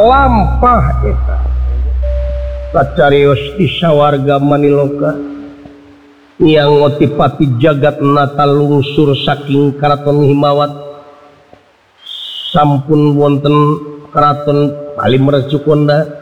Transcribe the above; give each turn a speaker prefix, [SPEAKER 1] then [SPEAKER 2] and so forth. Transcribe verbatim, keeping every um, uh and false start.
[SPEAKER 1] lampah eta sacarios di sawarga Maniloka yang ngotipati jagat nata lungsur saking karaton Himawat sampun wonten karaton Palimercukonda